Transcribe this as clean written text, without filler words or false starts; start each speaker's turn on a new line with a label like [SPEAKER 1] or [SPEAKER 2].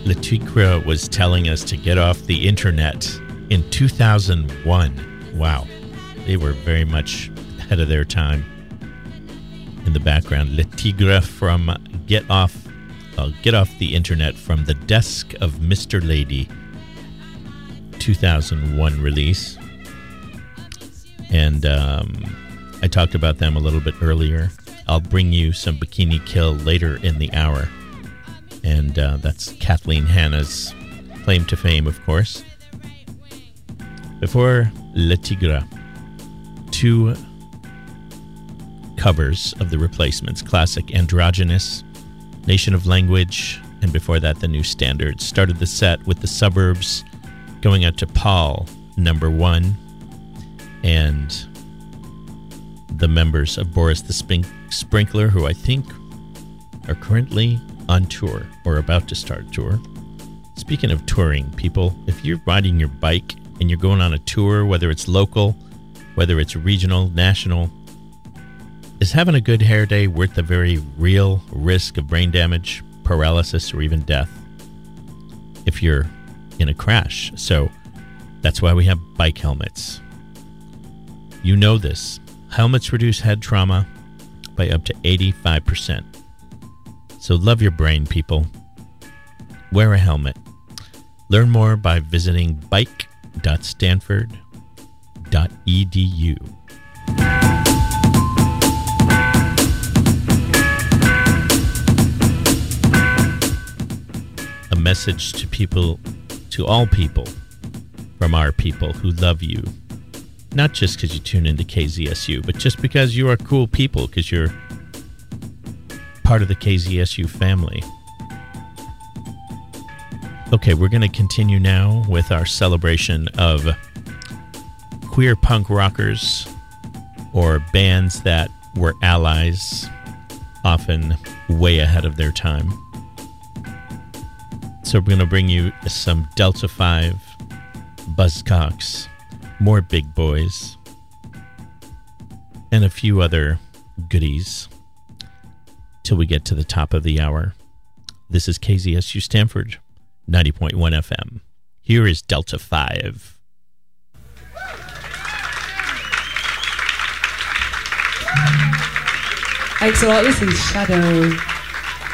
[SPEAKER 1] Le Tigre was telling us to get off the internet in 2001. Wow. They were very much ahead of their time. In the background, Le Tigre from Get Off the Internet from the Desk of Mr. Lady, 2001 release. And I talked about them a little bit earlier. I'll bring you some Bikini Kill later in the hour. And that's Kathleen Hanna's claim to fame, of course. Before Le Tigre, two covers of the Replacements, classic Androgynous, Nation of Language, and before that, The New Standard. Started the set with The Suburbs going out to Paul, number 1, and the members of Boris the Sprinkler, who I think are currently on tour or about to start tour. Speaking of touring, people, if you're riding your bike and you're going on a tour, whether it's local, whether it's regional, national, is having a good hair day worth the very real risk of brain damage, paralysis, or even death if you're in a crash? So that's why we have bike helmets. You know this. Helmets reduce head trauma by up to 85%. So love your brain, people. Wear a helmet. Learn more by visiting bike.stanford.edu. A message to people, to all people, from our people who love you. Not just because you tune into KZSU, but just because you are cool people, because you're part of the KZSU family. Okay, we're going to continue now with our celebration of queer punk rockers or bands that were allies, often way ahead of their time. So we're going to bring you some Delta 5, Buzzcocks, more Big Boys, and a few other goodies till we get to the top of the hour. This is KZSU Stanford, 90.1 FM. Here is Delta 5.
[SPEAKER 2] Thanks a lot. This is Shadow.